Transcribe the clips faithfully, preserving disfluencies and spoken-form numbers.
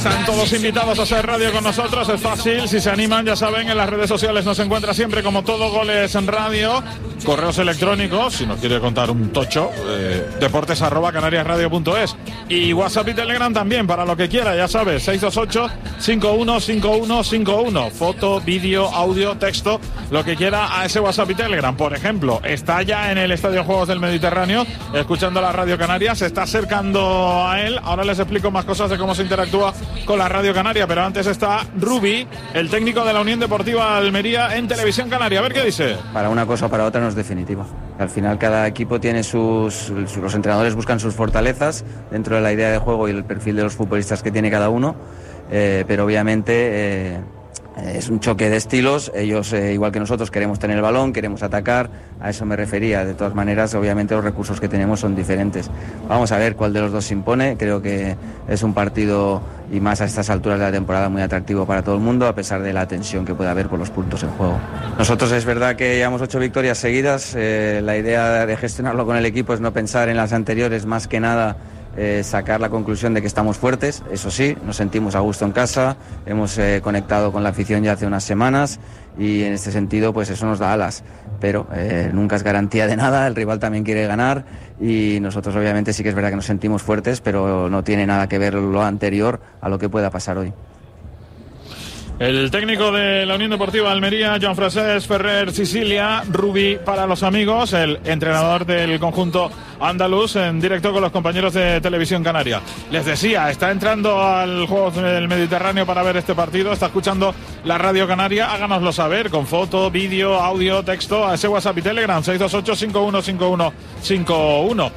Están todos invitados a hacer radio con nosotros. Es fácil, si se animan, ya saben, en las redes sociales nos encuentra siempre como Todo Goles en Radio. Correos electrónicos, si nos quiere contar un tocho, eh, deportes arroba canariasradio punto es. Y WhatsApp y Telegram también, para lo que quiera, ya sabes, seis dos ocho, cinco uno cinco uno cinco uno. Foto, vídeo, audio, texto, lo que quiera a ese WhatsApp y Telegram. Por ejemplo, está ya en el Estadio Juegos del Mediterráneo, escuchando la Radio Canaria, se está acercando a él. Ahora les explico más cosas de cómo se interactúa con la Radio Canaria, pero antes está Rubi, el técnico de la Unión Deportiva Almería en Televisión Canaria. A ver qué dice. Para una cosa o para otra no es definitivo. Al final cada equipo tiene sus... Los entrenadores buscan sus fortalezas dentro de la idea de juego y el perfil de los futbolistas que tiene cada uno, eh, pero obviamente... Eh, Es un choque de estilos, ellos eh, igual que nosotros queremos tener el balón, queremos atacar, a eso me refería. De todas maneras, obviamente los recursos que tenemos son diferentes. Vamos a ver cuál de los dos se impone, creo que es un partido, y más a estas alturas de la temporada, muy atractivo para todo el mundo, a pesar de la tensión que puede haber por los puntos en juego. Nosotros es verdad que llevamos ocho victorias seguidas, eh, la idea de gestionarlo con el equipo es no pensar en las anteriores, más que nada Eh, sacar la conclusión de que estamos fuertes. Eso sí, nos sentimos a gusto en casa, hemos eh, conectado con la afición ya hace unas semanas y en este sentido pues eso nos da alas, pero eh, nunca es garantía de nada, el rival también quiere ganar y nosotros obviamente sí que es verdad que nos sentimos fuertes, pero no tiene nada que ver lo anterior a lo que pueda pasar hoy. El técnico de la Unión Deportiva Almería, Joan Francesc Ferrer Sicilia, Rubi para los amigos, el entrenador del conjunto andaluz, en directo con los compañeros de Televisión Canaria. Les decía, está entrando al Juegos del Mediterráneo para ver este partido, está escuchando la Radio Canaria, háganoslo saber, con foto, vídeo, audio, texto, a ese WhatsApp y Telegram, seis dos ocho, cinco uno cinco uno cinco uno.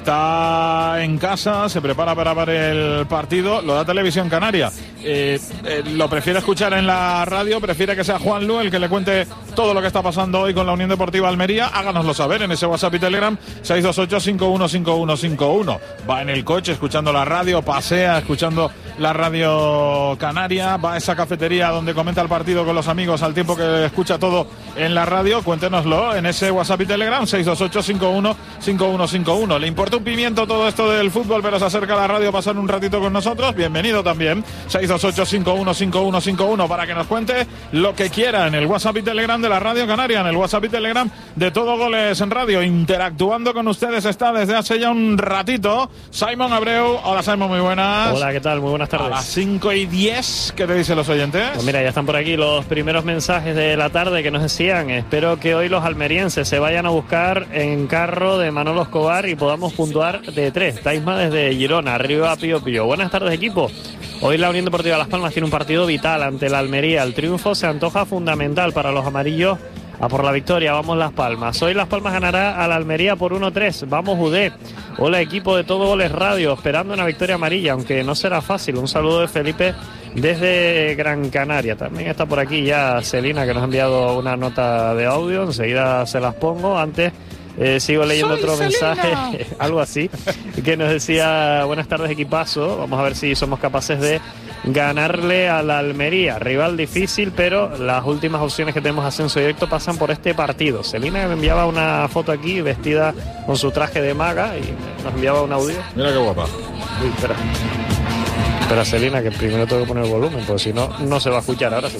Está en casa, se prepara para ver el partido, lo da Televisión Canaria. Eh, eh, lo prefiere escuchar en la radio, prefiere que sea Juan Lu el que le cuente todo lo que está pasando hoy con la Unión Deportiva Almería. Háganoslo saber en ese WhatsApp y Telegram, seis dos ocho, cinco uno cinco uno cinco uno. Va en el coche escuchando la radio, pasea escuchando la Radio Canaria, va a esa cafetería donde comenta el partido con los amigos al tiempo que escucha todo en la radio. Cuéntenoslo en ese WhatsApp y Telegram, seis dos ocho, cinco uno cinco uno cinco uno. ¿Le importa un pimiento todo esto del fútbol, pero se acerca a la radio a pasar un ratito con nosotros? Bienvenido también, seis dos ocho, cinco uno cinco uno cinco uno, para que nos cuente lo que quiera en el WhatsApp y Telegram de la Radio Canaria, en el WhatsApp y Telegram de Todo Goles en Radio. Interactuando con ustedes está desde hace ya un ratito Simon Abreu. Hola Simon, muy buenas. Hola, ¿qué tal? Muy buenas tardes. A las cinco y diez, ¿qué te dicen los oyentes? Pues mira, ya están por aquí los primeros mensajes de la tarde que nos decían: espero que hoy los almerienses se vayan a buscar en carro de Manolo Escobar y podamos puntuar de tres. Taisma desde Girona, arriba Pío Pío. Buenas tardes, equipo. Hoy la Unión Deportiva Las Palmas tiene un partido vital ante la Almería. El triunfo se antoja fundamental para los amarillos. A por la victoria, vamos Las Palmas. Hoy Las Palmas ganará a la Almería por uno tres. Vamos U D. Hola equipo de Todo Goles Radio, esperando una victoria amarilla, aunque no será fácil. Un saludo de Felipe desde Gran Canaria. También está por aquí ya Celina, que nos ha enviado una nota de audio. Enseguida se las pongo. Antes eh, sigo leyendo Soy otro Celina. mensaje, algo así, que nos decía: buenas tardes equipazo. Vamos a ver si somos capaces de ganarle a la Almería, rival difícil, pero las últimas opciones que tenemos de ascenso directo pasan por este partido. Celina me enviaba una foto aquí vestida con su traje de maga y nos enviaba un audio. Mira qué guapa. Uy, espera. Espera, Celina, que primero tengo que poner el volumen, porque si no, no se va a escuchar. Ahora sí.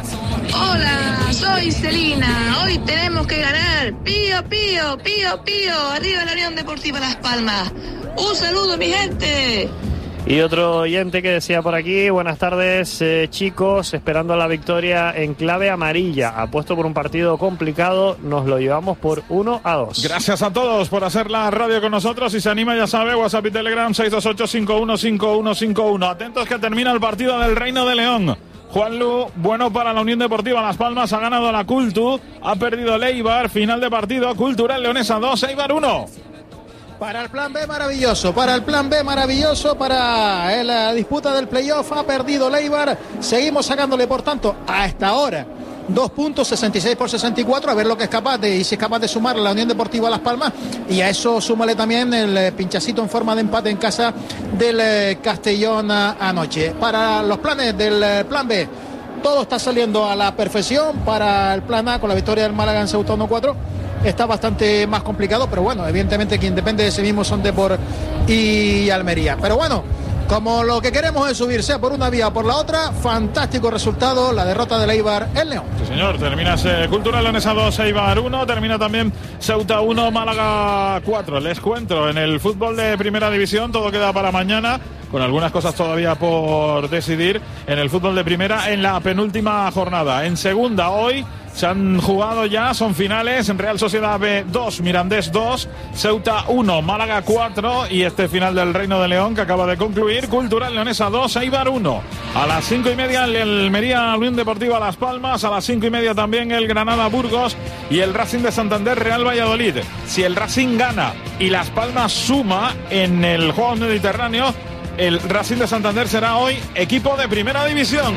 Hola, soy Celina. Hoy tenemos que ganar. Pío, pío, pío, pío. Arriba la Unión Deportiva Las Palmas. Un saludo, mi gente. Y otro oyente que decía por aquí: buenas tardes eh, chicos, esperando la victoria en clave amarilla. Apuesto por un partido complicado, nos lo llevamos por uno a dos. Gracias a todos por hacer la radio con nosotros. Si se anima, ya sabe, WhatsApp y Telegram, seis dos ocho, cinco uno cinco uno cinco uno. Atentos que termina el partido del Reino de León. Juan Lu, bueno para la Unión Deportiva Las Palmas, ha ganado la Cultu, ha perdido el Eibar, final de partido, Cultural Leonesa dos, Eibar uno. Para el plan B maravilloso, para el plan B maravilloso, para la disputa del playoff, ha perdido Eibar, seguimos sacándole por tanto a esta hora dos puntos, sesenta y seis por sesenta y cuatro, a ver lo que es capaz de, y si es capaz de sumar la Unión Deportiva Las Palmas, y a eso súmale también el pinchacito en forma de empate en casa del Castellón anoche. Para los planes del plan B, todo está saliendo a la perfección. Para el plan A, con la victoria del Málaga en Ceuta uno cuatro, está bastante más complicado, pero bueno, evidentemente quien depende de sí mismo son Depor y Almería. Pero bueno, como lo que queremos es subir, sea por una vía o por la otra. Fantástico resultado, la derrota del Eibar en León. Sí, señor, termina ese Cultural Leonesa dos, Eibar uno, termina también Ceuta uno, Málaga cuatro. Les cuento, en el fútbol de primera división todo queda para mañana, con algunas cosas todavía por decidir en el fútbol de primera en la penúltima jornada. En segunda, hoy se han jugado ya, son finales, en Real Sociedad B dos, Mirandés dos, Ceuta uno, Málaga cuatro, y este final del Reino de León que acaba de concluir, Cultural Leonesa dos, Eibar uno. A las cinco y media el Almería Unión Deportiva Las Palmas, a las cinco y media también el Granada Burgos y el Racing de Santander Real Valladolid. Si el Racing gana y Las Palmas suma en el Juegos Mediterráneo, el Racing de Santander será hoy equipo de primera división.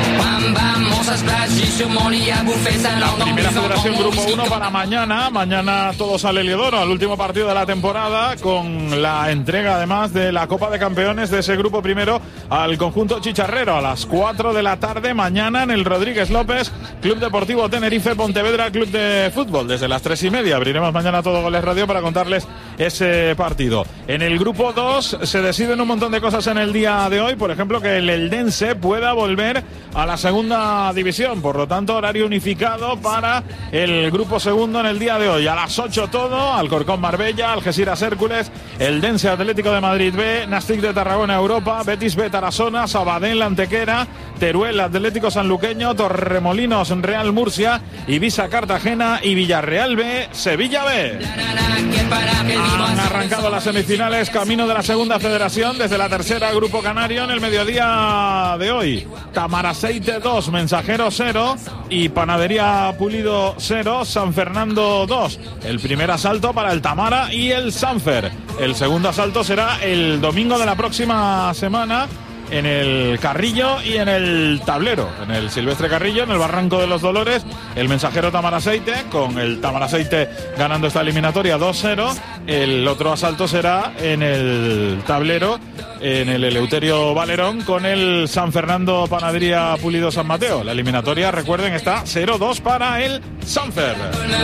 La primera federación Grupo uno para mañana. Mañana todo sale Liodoro al último partido de la temporada, con la entrega además de la Copa de Campeones de ese grupo primero al conjunto chicharrero a las cuatro de la tarde mañana en el Rodríguez López, Club Deportivo Tenerife Pontevedra Club de Fútbol. Desde las tres y media abriremos mañana Todo Goles Radio para contarles ese partido. En el grupo dos se deciden un montón de cosas en el día de hoy, por ejemplo que el Eldense pueda volver a la segunda división, por lo tanto horario unificado para el grupo segundo en el día de hoy. A las ocho todo, Alcorcón Marbella, Algeciras Hércules, Eldense Atlético de Madrid B, Nastic de Tarragona Europa, Betis B Tarazona, Sabadell Antequera, Teruel Atlético Sanluqueño, Torremolinos Real Murcia, Ibiza Cartagena y Villarreal B Sevilla B. Han arrancado las semifinales camino de la segunda federación desde la tercera Grupo Canario en el mediodía de hoy. Tamaraceite dos, Mensajero cero y Panadería Pulido cero, San Fernando dos. El primer asalto para el Tamara y el Sanfer. El segundo asalto será el domingo de la próxima semana en el Carrillo y en el Tablero, en el Silvestre Carrillo, en el Barranco de los Dolores, el Mensajero Tamaraceite, con el Tamaraceite ganando esta eliminatoria dos cero. El otro asalto será en el Tablero, en el Eleuterio Valerón, con el San Fernando Panadería Pulido San Mateo. La eliminatoria, recuerden, está cero dos para el Sanfer.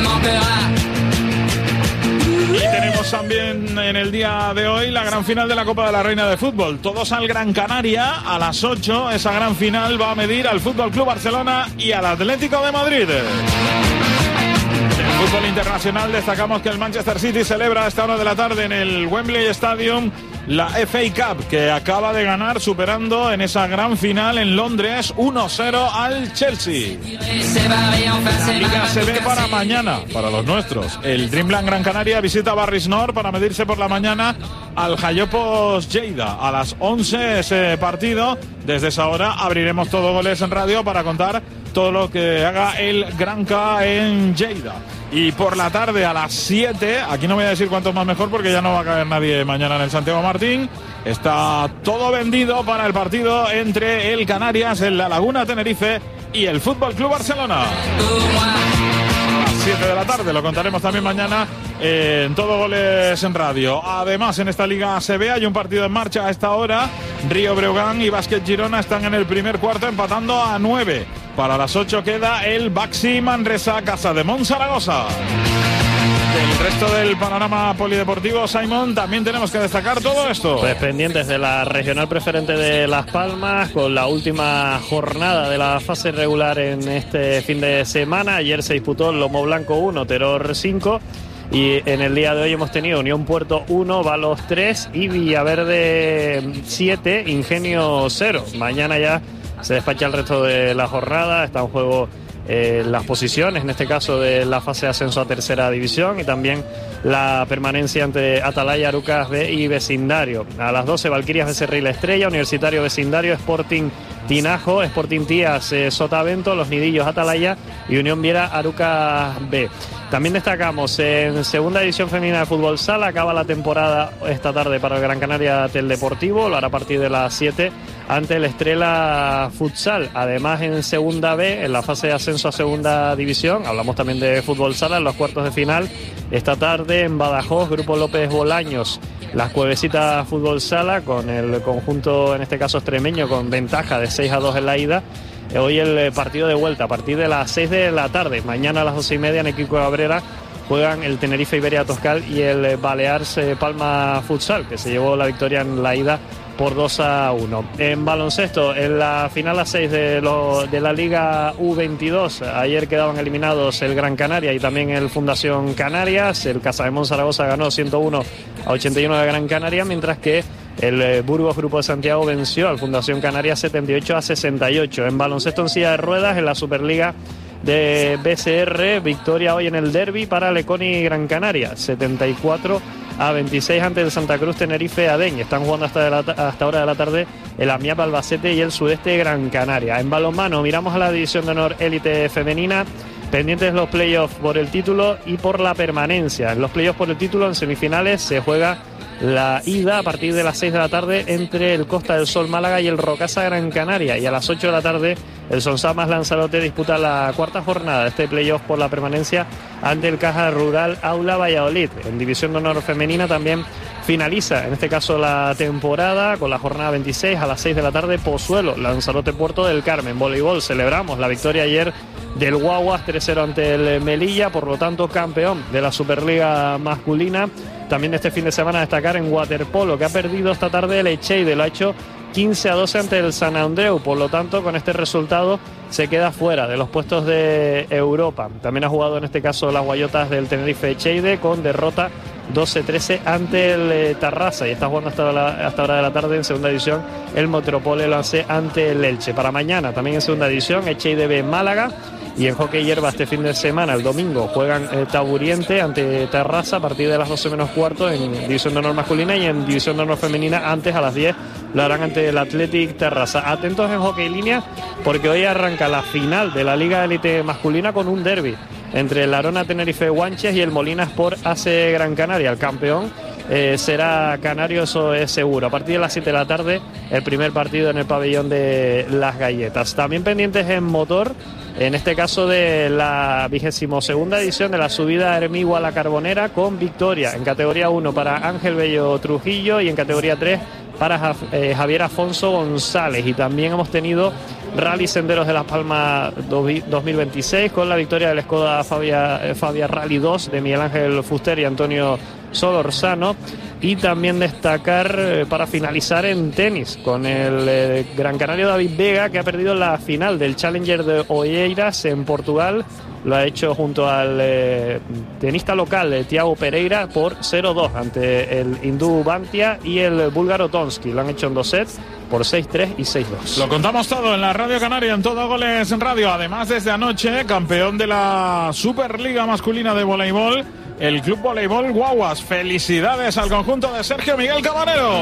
Y tenemos también en el día de hoy la gran final de la Copa de la Reina de Fútbol. Todos al Gran Canaria a las ocho. Esa gran final va a medir al Fútbol Club Barcelona y al Atlético de Madrid. En el fútbol internacional destacamos que el Manchester City celebra a esta hora de la tarde en el Wembley Stadium la F A Cup, que acaba de ganar superando en esa gran final en Londres uno cero al Chelsea. La Liga se ve para mañana, para los nuestros. El Dreamland Gran Canaria visita Barris Nord para medirse por la mañana al Jayopos Lleida. A las once ese partido. Desde esa hora abriremos Todo Goles en Radio para contar todo lo que haga el Granca en Lleida. Y por la tarde a las siete, aquí no voy a decir cuánto más mejor porque ya no va a caer nadie mañana en el Santiago Martín. Está todo vendido para el partido entre el Canarias, el La Laguna Tenerife y el Fútbol Club Barcelona. A las siete de la tarde, lo contaremos también mañana en Todo Goles en Radio. Además, en esta Liga A C B hay un partido en marcha a esta hora. Río Breogán y Básquet Girona están en el primer cuarto empatando a nueve. Para las ocho queda el Baxi Manresa Casademont Zaragoza. Del resto del panorama polideportivo, Simon, también tenemos que destacar todo esto. Pues pendientes de la regional preferente de Las Palmas, con la última jornada de la fase regular en este fin de semana. Ayer se disputó Lomo Blanco uno, Terror cinco. Y en el día de hoy hemos tenido Unión Puerto uno, Balos tres y Villaverde siete, Ingenio cero. Mañana ya se despacha el resto de la jornada. Está en juego eh, las posiciones, en este caso de la fase de ascenso a tercera división, y también la permanencia entre Atalaya, Arucas B y Vecindario. A las doce, Valquirias Becerril Estrella, Universitario Vecindario, Sporting Tinajo, Sporting Tías eh, Sotavento, Los Nidillos Atalaya y Unión Viera Arucas B. También destacamos en segunda división femenina de fútbol sala, acaba la temporada esta tarde para el Gran Canaria Tel Deportivo, lo hará a partir de las siete ante el Estrella Futsal. Además, en segunda B, en la fase de ascenso a segunda división, hablamos también de fútbol sala en los cuartos de final, esta tarde en Badajoz, Grupo López Bolaños, las Cuevesitas Fútbol Sala con el conjunto, en este caso extremeño, con ventaja de seis a dos en la ida. Hoy el partido de vuelta a partir de las seis de la tarde. Mañana a las doce y media en Equipo Cabrera juegan el Tenerife Iberia Toscal y el Balears Palma Futsal, que se llevó la victoria en la ida por dos a uno. En baloncesto, en la final a seis de, lo, de la Liga U veintidós, ayer quedaban eliminados el Gran Canaria y también el Fundación Canarias. El Casademón Zaragoza ganó ciento uno a ochenta y uno de Gran Canaria, mientras que el eh, Burgos Grupo de Santiago venció al Fundación Canarias setenta y ocho a sesenta y ocho. En baloncesto en silla de ruedas, en la Superliga de B C R, victoria hoy en el derbi para Leconi Gran Canaria, setenta y cuatro a veintiséis ante el Santa Cruz Tenerife Adén. Están jugando hasta, de la, hasta hora de la tarde el AMIAP Albacete y el Sudeste Gran Canaria. En balonmano miramos a la división de honor élite femenina, pendientes los playoffs por el título y por la permanencia. En los playoffs por el título, en semifinales, se juega la ida a partir de las seis de la tarde entre el Costa del Sol Málaga y el Rocasa Gran Canaria, y a las ocho de la tarde el Sonsamas Lanzarote disputa la cuarta jornada de este playoff por la permanencia ante el Caja Rural Aula Valladolid. En división de honor femenina también finaliza en este caso la temporada con la jornada veintiséis a las seis de la tarde, Pozuelo Lanzarote Puerto del Carmen. Voleibol, celebramos la victoria ayer del Guaguas tres cero ante el Melilla, por lo tanto campeón de la Superliga masculina. También este fin de semana destacar en waterpolo, que ha perdido esta tarde el Echeide, lo ha hecho quince a doce ante el San Andreu, por lo tanto con este resultado se queda fuera de los puestos de Europa. También ha jugado en este caso las Guayotas del Tenerife Echeide con derrota doce trece ante el eh, Tarrasa, y está jugando hasta la, hasta hora de la tarde en segunda división el Metropole Lance ante el Elche. Para mañana también en segunda división Echeide B Málaga. Y en hockey hierba este fin de semana, el domingo, juegan eh, Taburiente ante Tarrasa a partir de las doce menos cuarto en división de honor masculina, y en división de honor femenina antes a las diez lo harán ante el Athletic Tarrasa. Atentos en hockey línea porque hoy arranca la final de la Liga Élite masculina con un derbi entre el Arona Tenerife Guanches y el Molina Sport A C Gran Canaria. El campeón eh, será canario, eso es seguro. A partir de las siete de la tarde el primer partido en el pabellón de Las Galletas. También pendientes en motor, en este caso de la vigésimo segunda edición de la subida Hermigua a la Carbonera, con victoria en categoría uno para Ángel Bello Trujillo y en categoría tres para Javier Afonso González. Y también hemos tenido Rally Senderos de Las Palmas dos mil veintiséis con la victoria del Skoda Fabia, Fabia Rally dos de Miguel Ángel Fuster y Antonio Solorzano. Y también destacar eh, para finalizar en tenis con el eh, gran canario David Vega, que ha perdido la final del Challenger de Oeiras en Portugal. Lo ha hecho junto al eh, tenista local eh, Thiago Pereira por cero dos ante el hindú Bantia y el búlgaro Tonsky. Lo han hecho en dos sets por seis tres y seis dos. Lo contamos todo en la Radio Canaria, en Todo Goles en Radio. Además, desde anoche, campeón de la Superliga masculina de voleibol, el Club Voleibol Guaguas. Felicidades al conjunto de Sergio Miguel Cabanero.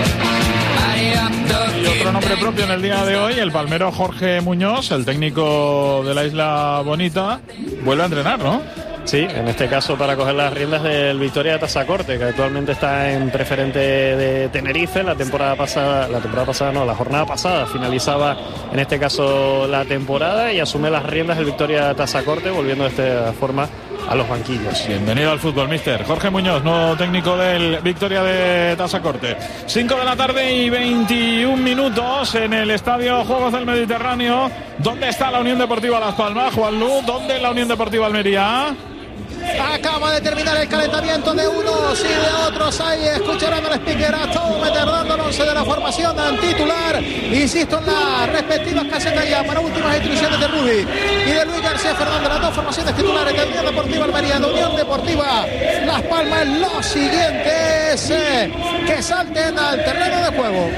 Y otro nombre propio en el día de hoy, el palmero Jorge Muñoz, el técnico de la Isla Bonita, vuelve a entrenar, ¿no? Sí, en este caso para coger las riendas del Victoria de Tazacorte, que actualmente está en preferente de Tenerife. La temporada pasada, la temporada pasada no, la jornada pasada finalizaba en este caso la temporada y asume las riendas del Victoria de Tazacorte, volviendo de esta forma a los banquillos. Bienvenido al fútbol, mister. Jorge Muñoz, nuevo técnico del Victoria de Tazacorte. cinco de la tarde y veintiún minutos en el Estadio Juegos del Mediterráneo. ¿Dónde está la Unión Deportiva Las Palmas, Juan Lu? ¿Dónde la Unión Deportiva Almería? Acaba de terminar el calentamiento de unos y de otros. Ahí escucharán al speaker a todo meter dando el once de la formación titular. Insisto en las respectivas casetas ya para últimas instrucciones de Rubi y de Luis García Fernández. Las dos formaciones titulares de Unión Deportiva Almería, de Unión Deportiva Las Palmas. Lo siguiente es eh, que salten al terreno de juego.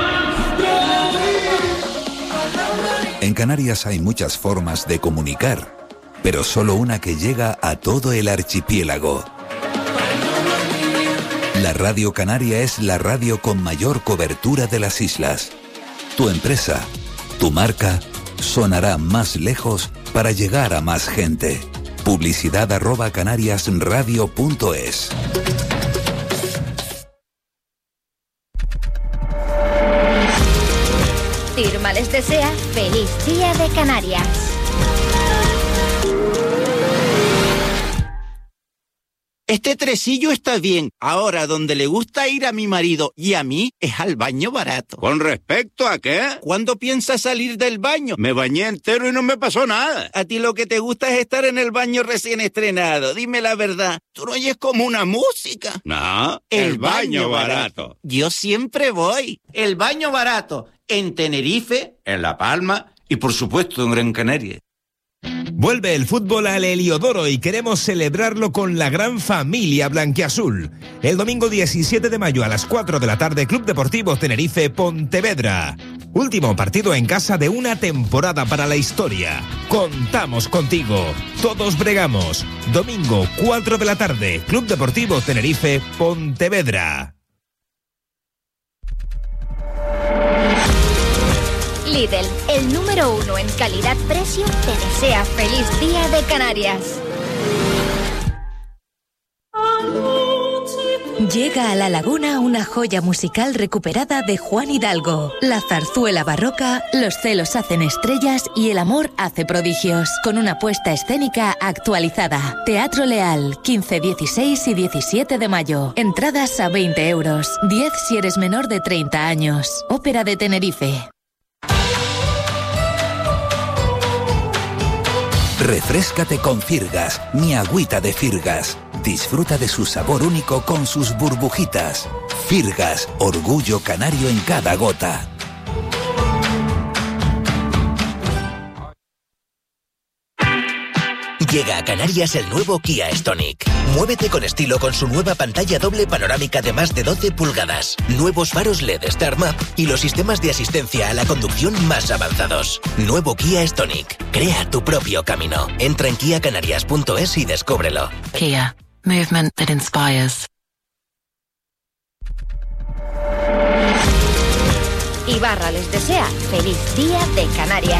En Canarias hay muchas formas de comunicar, pero solo una que llega a todo el archipiélago. La Radio Canaria es la radio con mayor cobertura de las islas. Tu empresa, tu marca, sonará más lejos para llegar a más gente. Publicidad arroba canariasradio punto es. Irma les desea feliz día de Canarias. Este tresillo está bien. Ahora, donde le gusta ir a mi marido y a mí es al baño barato. ¿Con respecto a qué? ¿Cuándo piensas salir del baño? Me bañé entero y no me pasó nada. A ti lo que te gusta es estar en el baño recién estrenado. Dime la verdad. ¿Tú no oyes como una música? No, el, el baño, baño barato. barato. Yo siempre voy. El baño barato. En Tenerife, en La Palma y por supuesto en Gran Canaria. Vuelve el fútbol al Heliodoro y queremos celebrarlo con la gran familia blanquiazul. El domingo diecisiete de mayo a las cuatro de la tarde, Club Deportivo Tenerife Pontevedra. Último partido en casa de una temporada para la historia. Contamos contigo. Todos bregamos. Domingo cuatro de la tarde, Club Deportivo Tenerife Pontevedra. Lidl, el número uno en calidad-precio, te desea feliz día de Canarias. Llega a La Laguna una joya musical recuperada de Juan Hidalgo. La zarzuela barroca, Los celos hacen estrellas y El amor hace prodigios. Con una puesta escénica actualizada. Teatro Leal, quince, dieciséis y diecisiete de mayo. Entradas a veinte euros. diez si eres menor de treinta años. Ópera de Tenerife. Refréscate con Firgas, mi agüita de Firgas. Disfruta de su sabor único con sus burbujitas. Firgas, orgullo canario en cada gota. Llega a Canarias el nuevo Kia Stonic. Muévete con estilo con su nueva pantalla doble panorámica de más de doce pulgadas, nuevos faros L E D Star Map y los sistemas de asistencia a la conducción más avanzados. Nuevo Kia Stonic. Crea tu propio camino. Entra en kia canarias punto es y descúbrelo. Kia. Movement that inspires. Ibarra les desea feliz día de Canarias.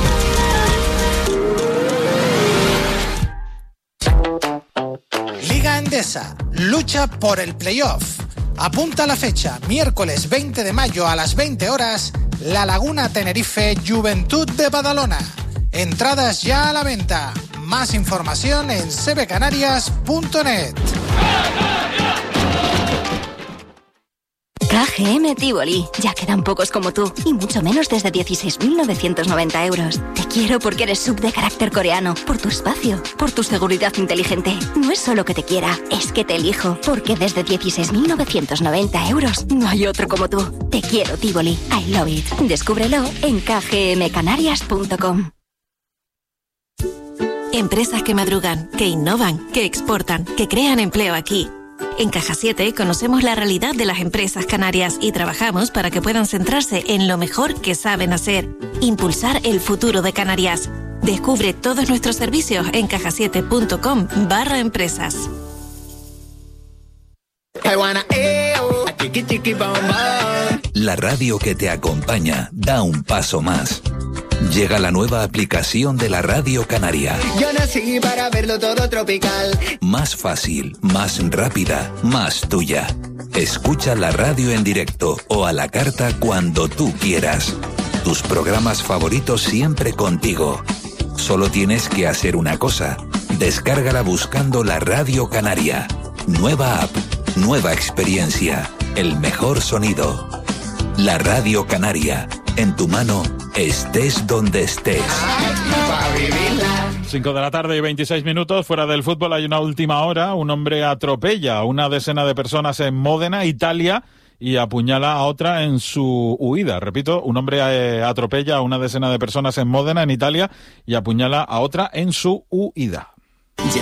Liga Endesa, lucha por el playoff. Apunta la fecha, miércoles veinte de mayo a las veinte horas, La Laguna Tenerife, Juventud de Badalona. Entradas ya a la venta. Más información en c b canarias punto net. K G M Tivoli. Ya quedan pocos como tú, y mucho menos desde dieciséis mil novecientos noventa euros. Te quiero porque eres sub de carácter coreano, por tu espacio, por tu seguridad inteligente. No es solo que te quiera, es que te elijo, porque desde dieciséis mil novecientos noventa euros no hay otro como tú. Te quiero, Tivoli. I love it. Descúbrelo en k g m canarias punto com. Empresas que madrugan, que innovan, que exportan, que crean empleo aquí. En Caja siete conocemos la realidad de las empresas canarias y trabajamos para que puedan centrarse en lo mejor que saben hacer, impulsar el futuro de Canarias. Descubre todos nuestros servicios en caja siete punto com barra empresas. La radio que te acompaña da un paso más. Llega la nueva aplicación de la Radio Canaria. Yo nací para verlo todo tropical. Más fácil, más rápida, más tuya. Escucha la radio en directo o a la carta cuando tú quieras. Tus programas favoritos siempre contigo. Solo tienes que hacer una cosa. Descárgala buscando la Radio Canaria. Nueva app, nueva experiencia, el mejor sonido. La Radio Canaria, en tu mano, estés donde estés. cinco de la tarde y veintiséis minutos, fuera del fútbol hay una última hora. Un hombre atropella a una decena de personas en Módena, Italia, y apuñala a otra en su huida. Repito, un hombre eh, atropella a una decena de personas en Módena, en Italia, y apuñala a otra en su huida.